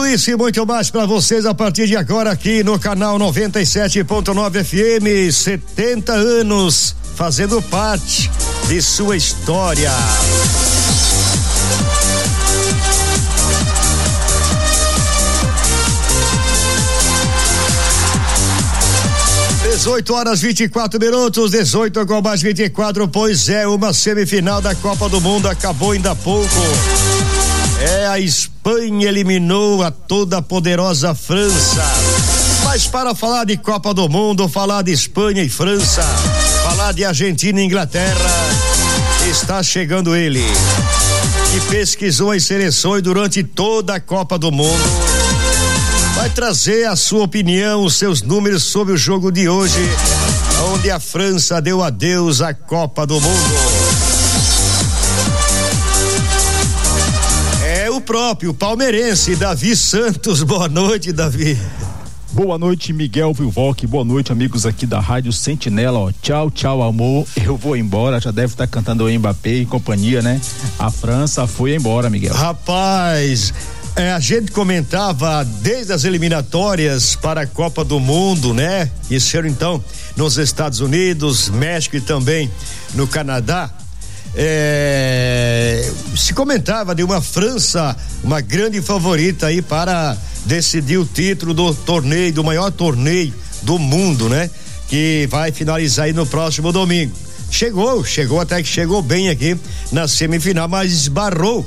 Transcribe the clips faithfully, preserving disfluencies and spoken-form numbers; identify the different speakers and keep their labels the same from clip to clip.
Speaker 1: isso e muito mais para vocês a partir de agora aqui no canal noventa e sete ponto nove F M. setenta anos fazendo parte de sua história. dezoito horas vinte e quatro minutos, dezoito com mais vinte e quatro, pois é, uma semifinal da Copa do Mundo acabou ainda há pouco. É, a Espanha eliminou a toda poderosa França. Mas para falar de Copa do Mundo, falar de Espanha e França, falar de Argentina e Inglaterra, está chegando ele, que pesquisou as seleções durante toda a Copa do Mundo. Vai trazer a sua opinião, os seus números sobre o jogo de hoje, onde a França deu adeus à Copa do Mundo. É o próprio palmeirense Davi Santos. Boa noite, Davi.
Speaker 2: Boa noite, Miguel Vilvoc. Boa noite, amigos aqui da Rádio Sentinela. Ó, tchau, tchau, amor. Eu vou embora. Já deve estar cantando o Mbappé e companhia, né? A França foi embora, Miguel.
Speaker 1: Rapaz, é, a gente comentava desde as eliminatórias para a Copa do Mundo, né? Isso era então nos Estados Unidos, México e também no Canadá. É, se comentava de uma França, uma grande favorita aí para decidir o título do torneio, do maior torneio do mundo, né? Que vai finalizar aí no próximo domingo. Chegou, chegou até que chegou bem aqui na semifinal, mas esbarrou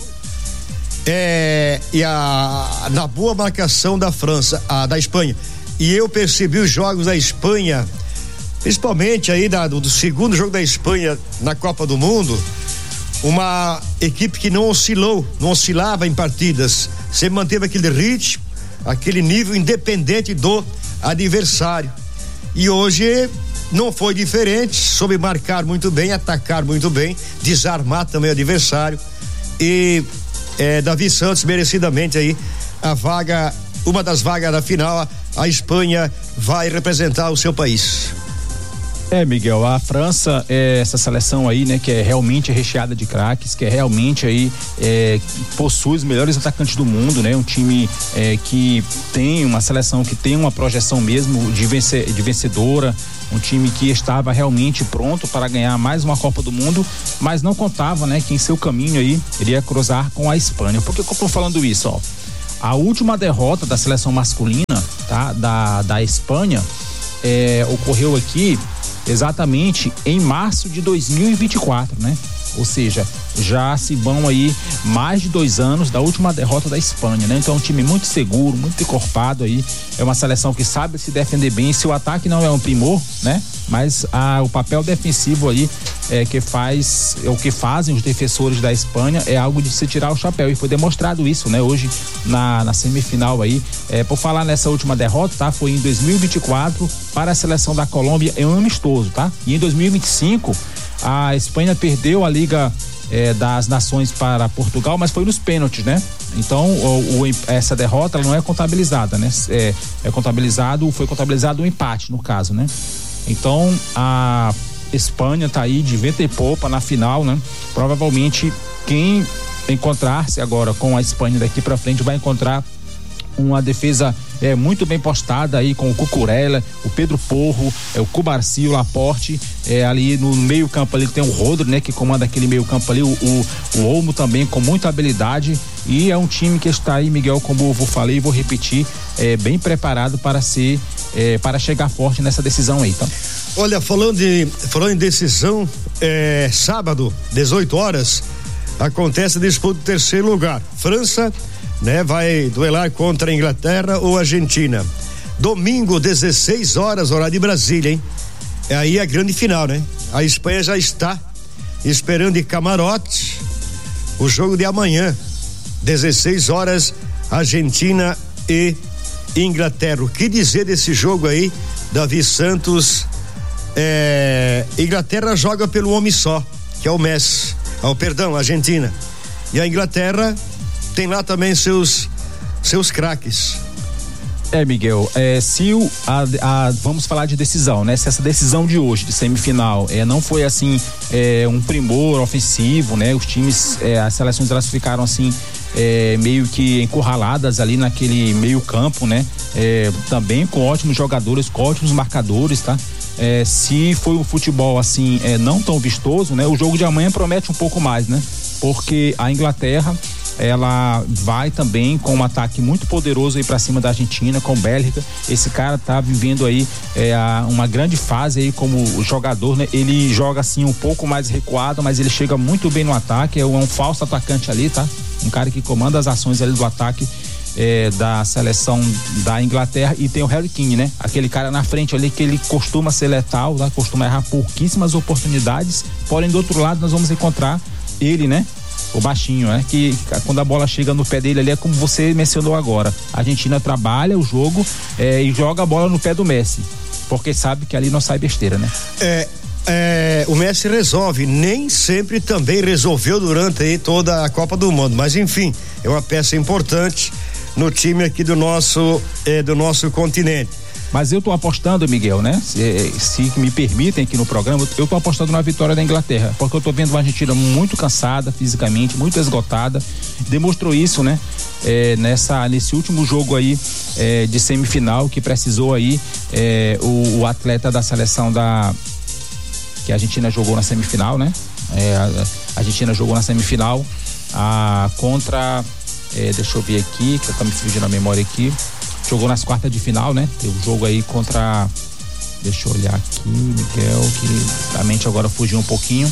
Speaker 1: é, e a, na boa marcação da França, a da Espanha. E eu percebi os jogos da Espanha, principalmente aí da, do, do segundo jogo da Espanha na Copa do Mundo, uma equipe que não oscilou, não oscilava em partidas, sempre manteve aquele ritmo, aquele nível independente do adversário. E hoje não foi diferente, soube marcar muito bem, atacar muito bem, desarmar também o adversário. E é, Davi Santos merecidamente aí a vaga, uma das vagas da final, a, a Espanha vai representar o seu país.
Speaker 2: É, Miguel, a França é essa seleção aí, né, que é realmente recheada de craques, que é realmente aí é, possui os melhores atacantes do mundo, né? Um time é, que tem uma seleção que tem uma projeção mesmo de, vencer, de vencedora, um time que estava realmente pronto para ganhar mais uma Copa do Mundo, mas não contava, né, que em seu caminho aí iria cruzar com a Espanha. Por que que eu tô falando isso, ó? A última derrota da seleção masculina, tá? Da, da Espanha é, ocorreu aqui exatamente em março de dois mil e vinte e quatro, né? Ou seja, já se vão aí mais de dois anos da última derrota da Espanha, né? Então é um time muito seguro, muito encorpado aí, é uma seleção que sabe se defender bem, se o ataque não é um primor, né? Mas ah, o papel defensivo aí é que faz, é o que fazem os defensores da Espanha é algo de se tirar o chapéu, e foi demonstrado isso, né? Hoje na, na semifinal aí, é, por falar nessa última derrota, tá? Foi em dois mil e vinte e quatro para a seleção da Colômbia em um amistoso, tá? E em dois mil e vinte e cinco a Espanha perdeu a Liga eh, das Nações para Portugal, mas foi nos pênaltis, né? Então o, o, essa derrota ela não é contabilizada, né? É, é contabilizado, foi contabilizado um empate no caso, né? Então a Espanha tá aí de vento e popa na final, né? Provavelmente quem encontrar-se agora com a Espanha daqui para frente vai encontrar uma defesa é, muito bem postada aí com o Cucurella, o Pedro Porro, é, o Cubarci, o Laporte, é, ali no meio campo ali tem o Rodri, né, que comanda aquele meio campo ali, o, o, o Olmo também com muita habilidade, e é um time que está aí, Miguel, como eu vou falei e vou repetir, é, bem preparado para ser, é, para chegar forte nessa decisão aí, tá?
Speaker 1: Olha, falando de, falando em decisão, é, sábado, dezoito horas, acontece a disputa do terceiro lugar, França, né, vai duelar contra a Inglaterra ou a Argentina. Domingo, dezesseis horas, horário de Brasília, hein? É aí a grande final, né? A Espanha já está esperando de camarote o jogo de amanhã, dezesseis horas, Argentina e Inglaterra. O que dizer desse jogo aí, Davi Santos? É, Inglaterra joga pelo homem só, que é o Messi. Oh, perdão, Argentina. E a Inglaterra tem lá também seus seus craques.
Speaker 2: É, Miguel, é, se o, a, a, vamos falar de decisão, né? Se essa decisão de hoje, de semifinal, é, não foi assim, é, um primor ofensivo, né? Os times, é, as seleções elas ficaram assim, é, meio que encurraladas ali naquele meio campo, né? É, também com ótimos jogadores, com ótimos marcadores, tá? É, se foi um futebol assim, é, não tão vistoso, né? O jogo de amanhã promete um pouco mais, né? Porque a Inglaterra, ela vai também com um ataque muito poderoso aí pra cima da Argentina, com o Bellingham. Esse cara tá vivendo aí é, uma grande fase aí como jogador, né? Ele joga assim um pouco mais recuado, mas ele chega muito bem no ataque, é um, é um falso atacante ali, tá? Um cara que comanda as ações ali do ataque é, da seleção da Inglaterra. E tem o Harry Kane, né? Aquele cara na frente ali que ele costuma ser letal, tá? Costuma errar pouquíssimas oportunidades, porém do outro lado nós vamos encontrar ele, né? O baixinho, né? Que quando a bola chega no pé dele ali é como você mencionou agora. A Argentina trabalha o jogo é, e joga a bola no pé do Messi, porque sabe que ali não sai besteira, né?
Speaker 1: É, é, o Messi resolve, nem sempre também resolveu durante aí toda a Copa do Mundo, mas enfim, é uma peça importante no time aqui do nosso, é, do nosso continente.
Speaker 2: Mas eu tô apostando, Miguel, né? Se, se me permitem aqui no programa, eu tô apostando na vitória da Inglaterra, porque eu tô vendo uma Argentina muito cansada fisicamente, muito esgotada, demonstrou isso, né? É, nessa, nesse último jogo aí é, de semifinal, que precisou aí é, o, o atleta da seleção da que a Argentina jogou na semifinal, né? É, a, a Argentina jogou na semifinal a, contra é, deixa eu ver aqui, que tá me fugindo a memória aqui. Jogou nas quartas de final, né? Teve um jogo aí contra, deixa eu olhar aqui, Miguel, que a mente agora fugiu um pouquinho,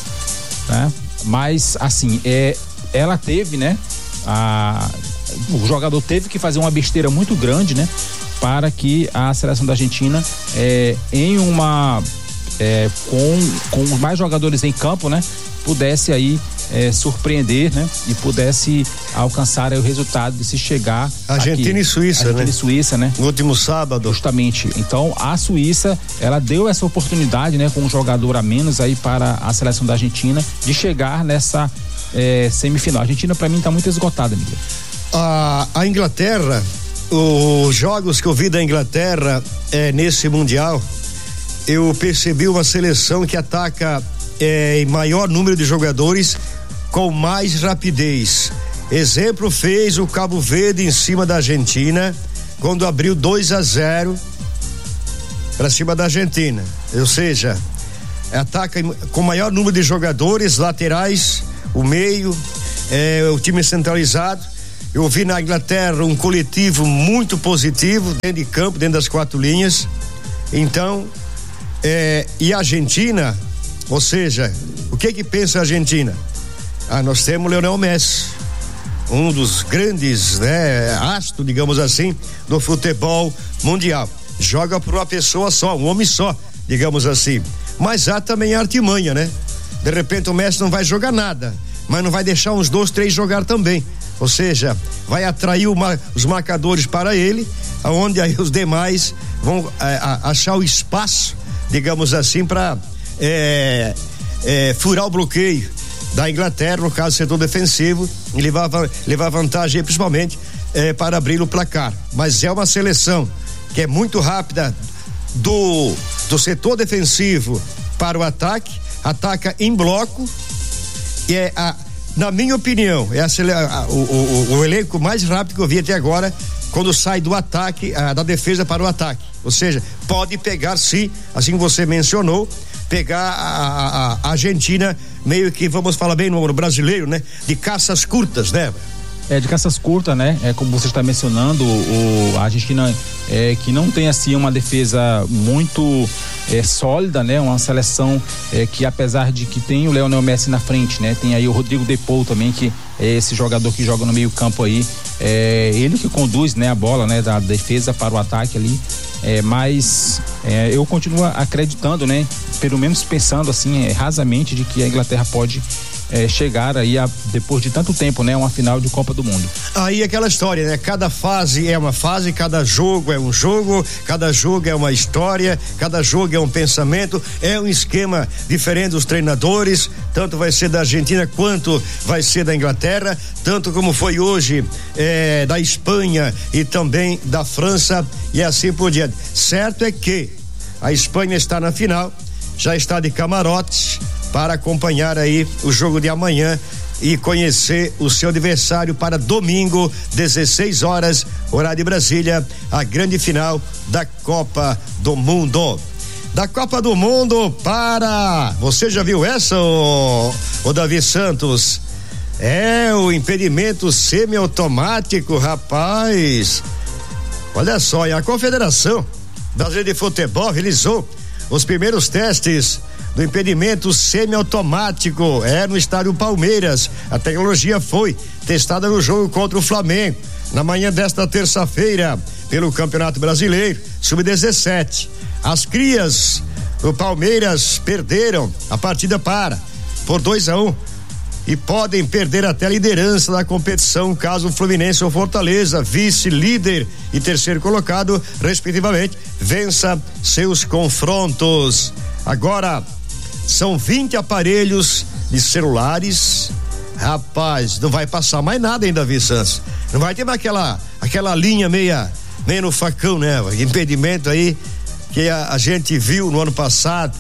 Speaker 2: né? Mas assim, é, ela teve, né? A, o jogador teve que fazer uma besteira muito grande, né? Para que a seleção da Argentina é, em uma é, com, com mais jogadores em campo, né? Pudesse aí É, surpreender, né? E pudesse alcançar aí, o resultado de se chegar
Speaker 1: Argentina
Speaker 2: aqui.
Speaker 1: e Suíça,
Speaker 2: Argentina
Speaker 1: né?
Speaker 2: e Suíça, né?
Speaker 1: No último sábado.
Speaker 2: Justamente. Então, a Suíça, ela deu essa oportunidade, né? Com um jogador a menos aí para a seleção da Argentina de chegar nessa é, semifinal. A Argentina, para mim, tá muito esgotada, Miguel.
Speaker 1: A, a Inglaterra, os jogos que eu vi da Inglaterra é, nesse Mundial, eu percebi uma seleção que ataca é, em maior número de jogadores com mais rapidez. Exemplo fez o Cabo Verde em cima da Argentina, quando abriu dois a zero para cima da Argentina. Ou seja, ataca com maior número de jogadores, laterais, o meio, é, o time centralizado. Eu vi na Inglaterra um coletivo muito positivo dentro de campo, dentro das quatro linhas. Então, é, e a Argentina, ou seja, o que que pensa a Argentina? Ah, nós temos Lionel Messi, um dos grandes, né, astros, digamos assim, do futebol mundial. Joga por uma pessoa só, um homem só, digamos assim. Mas há também a artimanha, né? De repente o Messi não vai jogar nada, mas não vai deixar uns dois, três jogar também. Ou seja, vai atrair uma, os marcadores para ele, aonde aí os demais vão é, a, achar o espaço, digamos assim, para é, é, furar o bloqueio da Inglaterra, no caso setor defensivo, e levar, levar vantagem principalmente eh, para abrir o placar. Mas é uma seleção que é muito rápida do, do setor defensivo para o ataque, ataca em bloco, e é a, na minha opinião, é a, a, o, o, o elenco mais rápido que eu vi até agora, quando sai do ataque, a, da defesa para o ataque. Ou seja, pode pegar, sim, assim como você mencionou, pegar a, a, a Argentina meio que, vamos falar bem no, no brasileiro, né? De caças curtas, né?
Speaker 2: É, de caças curtas, né? É como você está mencionando, o, a Argentina é, que não tem assim uma defesa muito é, sólida, né? Uma seleção é, que, apesar de que tem o Lionel Messi na frente, né? Tem aí o Rodrigo De Paul também, que é esse jogador que joga no meio campo aí, é ele que conduz, né? A bola, né? Da defesa para o ataque ali. É, mas é, eu continuo acreditando, né? Pelo menos pensando assim, é, rasamente, de que a Inglaterra pode é, chegar aí a, depois de tanto tempo, né? Uma final de Copa do Mundo.
Speaker 1: Aí aquela história, né? Cada fase é uma fase, cada jogo é um jogo, cada jogo é uma história, cada jogo é um pensamento, é um esquema diferente dos treinadores, tanto vai ser da Argentina quanto vai ser da Inglaterra, tanto como foi hoje é, da Espanha e também da França e assim por diante. Certo é que a Espanha está na final, já está de camarotes para acompanhar aí o jogo de amanhã e conhecer o seu adversário para domingo, dezesseis horas, horário de Brasília, a grande final da Copa do Mundo. Da Copa do Mundo para... Você já viu essa, ô, ô Davi Santos? É o impedimento semiautomático, rapaz. Olha só, e a Confederação Brasileira de Futebol realizou os primeiros testes do impedimento semiautomático, é no estádio Palmeiras. A tecnologia foi testada no jogo contra o Flamengo na manhã desta terça-feira pelo Campeonato Brasileiro sub dezessete. As crias do Palmeiras perderam a partida para por dois a um e podem perder até a liderança da competição caso o Fluminense ou Fortaleza, vice-líder e terceiro colocado, respectivamente, vença seus confrontos. Agora são vinte aparelhos de celulares. Rapaz, não vai passar mais nada ainda, Davi Santos. Não vai ter mais aquela, aquela linha meia, meia no facão, né? Impedimento aí que a, a gente viu no ano passado,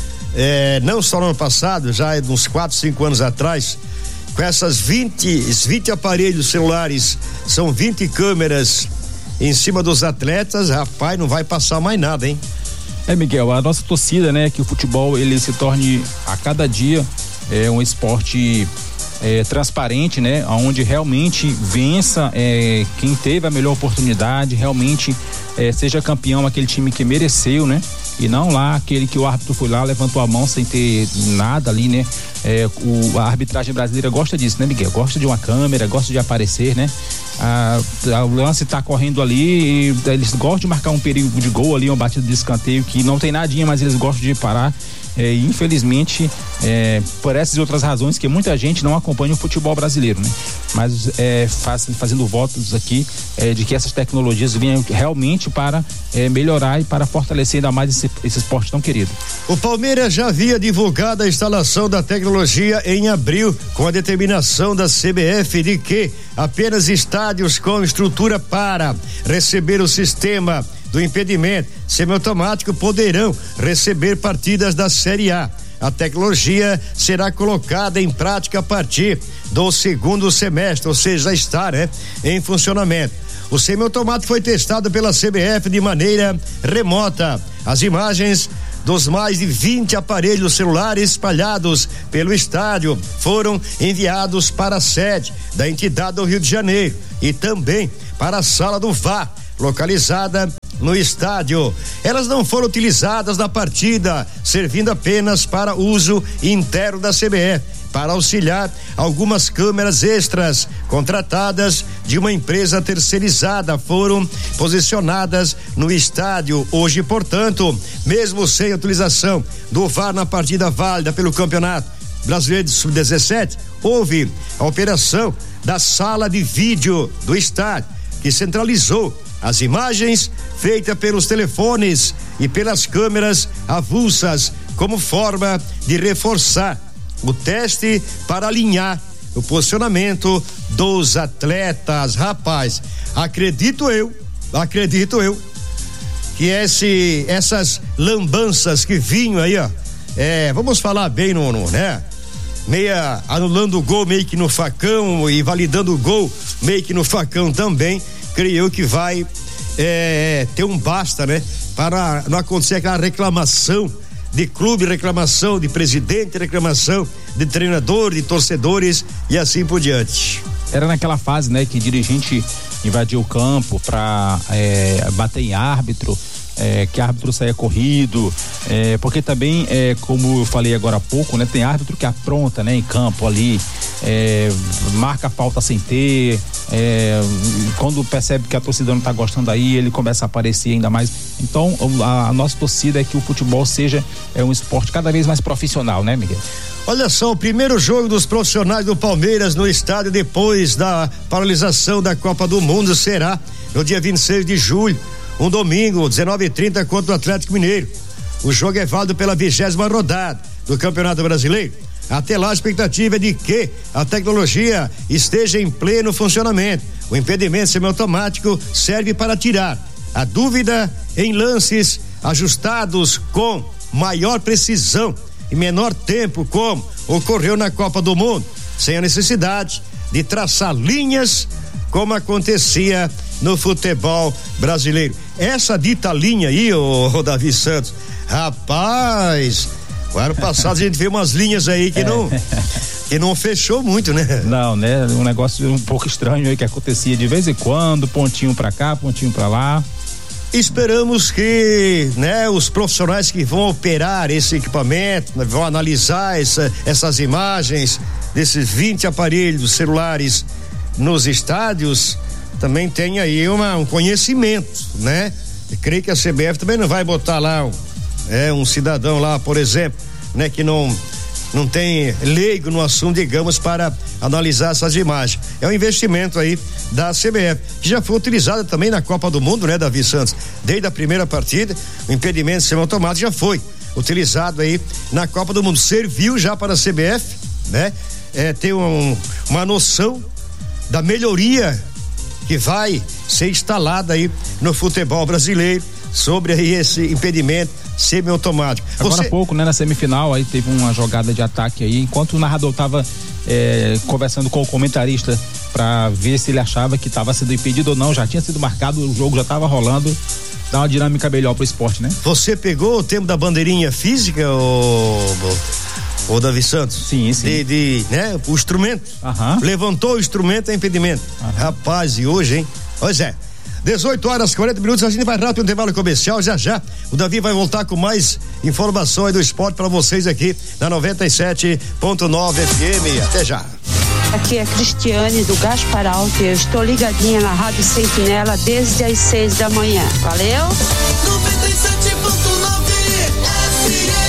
Speaker 1: é, não só no ano passado, já é de uns quatro, cinco anos atrás, com essas vinte, vinte aparelhos celulares, são vinte câmeras em cima dos atletas. Rapaz, não vai passar mais nada, hein?
Speaker 2: É, Miguel, a nossa torcida, né, que o futebol ele se torne a cada dia é, um esporte é, transparente, né, onde realmente vença é, quem teve a melhor oportunidade, realmente é, seja campeão aquele time que mereceu, né, e não lá aquele que o árbitro foi lá, levantou a mão sem ter nada ali, né. É, o, a arbitragem brasileira gosta disso, né, Miguel? Gosta de uma câmera, gosta de aparecer, né? Ah, o lance tá correndo ali e eles gostam de marcar um perigo de gol ali, uma batida de escanteio que não tem nadinha, mas eles gostam de parar. É, infelizmente, é, por essas e outras razões que muita gente não acompanha o futebol brasileiro, né? Mas é, faz, fazendo votos aqui é, de que essas tecnologias venham realmente para é, melhorar e para fortalecer ainda mais esse, esse esporte tão querido.
Speaker 1: O Palmeiras já havia divulgado a instalação da tecnologia em abril, com a determinação da C B F de que apenas estádios com estrutura para receber o sistema do impedimento semiautomático poderão receber partidas da Série A. A tecnologia será colocada em prática a partir do segundo semestre, ou seja, já está, né, em funcionamento. O semiautomático foi testado pela C B F de maneira remota. As imagens dos mais de vinte aparelhos celulares espalhados pelo estádio foram enviados para a sede da entidade do Rio de Janeiro e também para a sala do V A R, localizada no estádio. Elas não foram utilizadas na partida, servindo apenas para uso interno da C B F, para auxiliar algumas câmeras extras contratadas de uma empresa terceirizada foram posicionadas no estádio. Hoje, portanto, mesmo sem a utilização do V A R na partida válida pelo Campeonato Brasileiro de sub dezessete, houve a operação da sala de vídeo do estádio, que centralizou as imagens feitas pelos telefones e pelas câmeras avulsas como forma de reforçar o teste para alinhar o posicionamento dos atletas. Rapaz, acredito eu, acredito eu que esse, essas lambanças que vinham aí, ó, é, vamos falar bem no, no, né? Meia anulando o gol meio que no facão e validando o gol meio que no facão também, creio eu que vai é, ter um basta, né? Para não acontecer aquela reclamação de clube, reclamação de presidente, reclamação de treinador, de torcedores e assim por diante.
Speaker 2: Era naquela fase, né, que dirigente invadiu o campo para é, bater em árbitro, é, que árbitro saia corrido, é, porque também, é, como eu falei agora há pouco, né, tem árbitro que apronta, né, em campo ali, é, marca a falta sem ter, é, quando percebe que a torcida não está gostando aí, ele começa a aparecer ainda mais. Então, a, a nossa torcida é que o futebol seja é, um esporte cada vez mais profissional, né, Miguel?
Speaker 1: Olha só, o primeiro jogo dos profissionais do Palmeiras no estádio depois da paralisação da Copa do Mundo será no dia vinte e seis de julho, um domingo, dezenove e trinta, contra o Atlético Mineiro. O jogo é válido pela vigésima rodada do Campeonato Brasileiro. Até lá, a expectativa é de que a tecnologia esteja em pleno funcionamento. O impedimento semiautomático serve para tirar a dúvida em lances ajustados com maior precisão e menor tempo, como ocorreu na Copa do Mundo. sem a necessidade de traçar linhas como acontecia no futebol brasileiro. Essa dita linha aí, ô, ô Davi Santos, rapaz, o ano passado a gente viu umas linhas aí que é. não que não fechou muito, né?
Speaker 2: Não, né? Um negócio um pouco estranho aí que acontecia de vez em quando, pontinho pra cá, pontinho pra lá.
Speaker 1: Esperamos que, né, os profissionais que vão operar esse equipamento, né, vão analisar essa, essas imagens desses vinte aparelhos celulares nos estádios, também tenha aí uma, um conhecimento, né? E creio que a C B F também não vai botar lá um, é, um cidadão lá, por exemplo, né, que não não tem leigo no assunto, digamos, para analisar essas imagens. É um investimento aí da C B F, que já foi utilizada também na Copa do Mundo, né, Davi Santos? Desde a primeira partida, o impedimento semiautomático já foi utilizado aí na Copa do Mundo. Serviu já para a C B F, né? É, ter um, uma noção da melhoria que vai ser instalada aí no futebol brasileiro sobre aí esse impedimento semiautomático.
Speaker 2: Agora há pouco, né, na semifinal, aí teve uma jogada de ataque aí, enquanto o narrador estava é, conversando com o comentarista para ver se ele achava que estava sendo impedido ou não, já tinha sido marcado, o jogo já estava rolando, dá uma dinâmica melhor pro esporte, né?
Speaker 1: Você pegou o tempo da bandeirinha física, ô, ô Davi Santos?
Speaker 2: Sim, sim.
Speaker 1: De, de né, o instrumento.
Speaker 2: Aham.
Speaker 1: Levantou o instrumento, é impedimento. Aham. Rapaz, e hoje, hein? Pois é. dezoito horas, quarenta minutos, a gente vai rápido no intervalo comercial, já já o Davi vai voltar com mais informações do esporte para vocês aqui na noventa e sete ponto nove F M, até já.
Speaker 3: Aqui é Cristiane do Gaspar Alto, eu estou ligadinha na Rádio Sentinela desde as seis da manhã, valeu?
Speaker 4: noventa e sete ponto nove F M.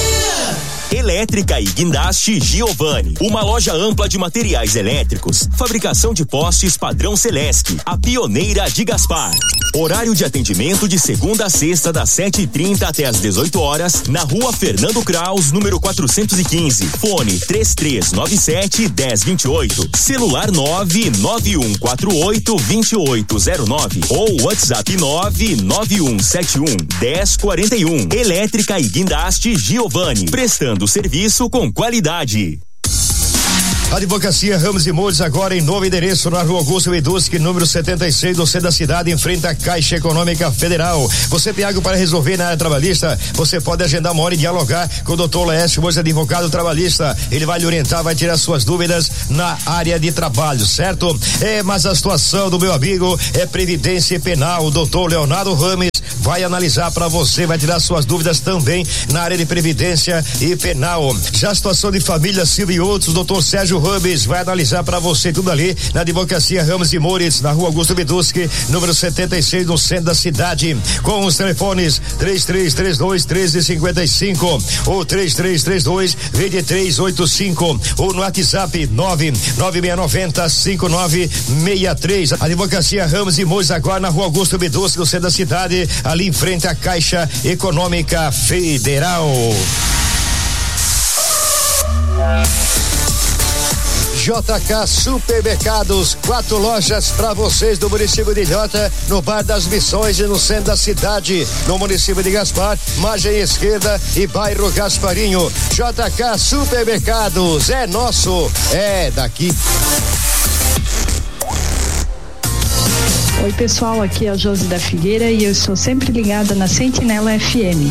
Speaker 5: Elétrica e Guindaste Giovanni, uma loja ampla de materiais elétricos, fabricação de postes padrão Celesc, a pioneira de Gaspar. Horário de atendimento de segunda a sexta, das sete e trinta até as dezoito horas, na rua Fernando Kraus, número quatrocentos e quinze. Fone três três nove sete, um zero dois oito. Celular nove nove um quatro oito, dois oito zero nove ou WhatsApp nove nove um sete um, um zero quatro um. Elétrica e Guindaste Giovanni, prestando serviço com qualidade.
Speaker 1: Advocacia Ramos e Moldes, agora em novo endereço na Rua Augusto Widusky, número setenta e seis, no centro da cidade, em frente à Caixa Econômica Federal. Você tem algo para resolver na área trabalhista? Você pode agendar uma hora e dialogar com o doutor Laércio Moura, advogado trabalhista. Ele vai lhe orientar, vai tirar suas dúvidas na área de trabalho, certo? É, mas a situação do meu amigo é previdência penal. O doutor Leonardo Rames vai analisar para você, vai tirar suas dúvidas também na área de previdência e penal. Já a situação de família, Silvio e outros, o doutor Sérgio Rames vai analisar para você tudo ali na Advocacia Ramos e Moritz, na Rua Augusto Widusky, número setenta e seis, no centro da cidade, com os telefones três três três dois, um três cinco cinco ou três três três dois, dois três oito cinco ou no WhatsApp nove nove seis nove zero, cinco nove seis três. Advocacia Ramos e Moritz, agora na Rua Augusto Widusky, no centro da cidade, ali em frente à Caixa Econômica Federal. J K Supermercados, quatro lojas para vocês do município de Ilhota, no Bar das Missões e no centro da cidade, no município de Gaspar, margem esquerda e bairro Gasparinho. J K Supermercados, é nosso, é daqui.
Speaker 6: Oi pessoal, aqui é a Josi da Figueira e eu estou sempre ligada na Sentinela F M.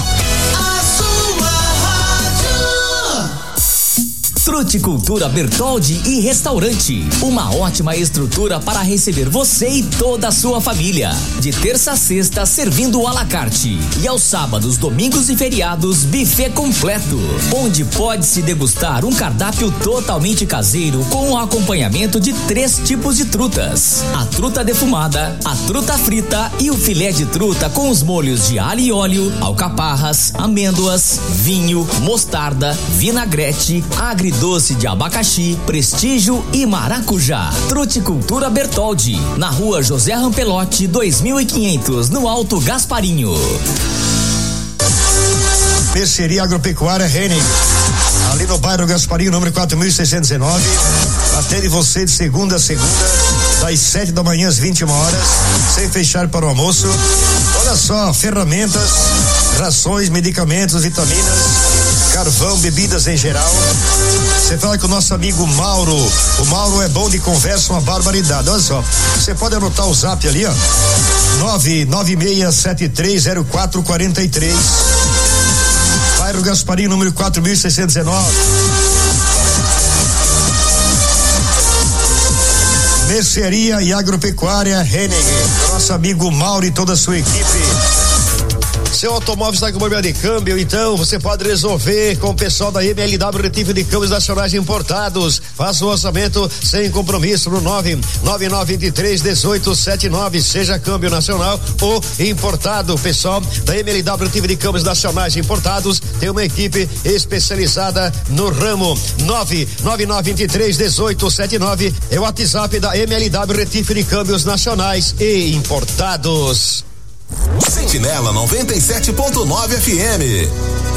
Speaker 7: Fruticultura Bertoldi e Restaurante, uma ótima estrutura para receber você e toda a sua família. De terça a sexta, servindo à la carte. E aos sábados, domingos e feriados, buffet completo, onde pode-se degustar um cardápio totalmente caseiro com o acompanhamento de três tipos de trutas: a truta defumada, a truta frita e o filé de truta com os molhos de alho e óleo, alcaparras, amêndoas, vinho, mostarda, vinagrete, agridoce doce de abacaxi, prestígio e maracujá. Fruticultura Bertoldi, na Rua José Rampelotti, dois mil e quinhentos, no Alto Gasparinho.
Speaker 1: Mercearia Agropecuária Henning, ali no bairro Gasparinho, número quatro mil seiscentos e nove. Atende você de segunda a segunda, das sete da manhã às vinte e uma horas, sem fechar para o almoço. Olha só, ferramentas, rações, medicamentos, vitaminas, carvão, bebidas em geral. Você fala com o nosso amigo Mauro. O Mauro é bom de conversa, uma barbaridade. Olha só, você pode anotar o zap ali, ó. nove nove seis sete três zero quatro quatro três. Bairro Gasparim, número quatro mil seiscentos e dezenove. Mercearia e Agropecuária Hennig. Nosso amigo Mauro e toda a sua equipe. Seu automóvel está com problema de câmbio, então você pode resolver com o pessoal da M L W Retivo de Câmbios Nacionais Importados. Faça o orçamento sem compromisso no nove nove nove dois três um oito sete nove, seja câmbio nacional ou importado. O pessoal da M L W Retivo de Câmbios Nacionais Importados tem uma equipe especializada no ramo. nove nove nove dois três um oito sete nove é o WhatsApp da M L W Retivo de Câmbios Nacionais e Importados.
Speaker 8: Sentinela noventa e sete ponto nove F M.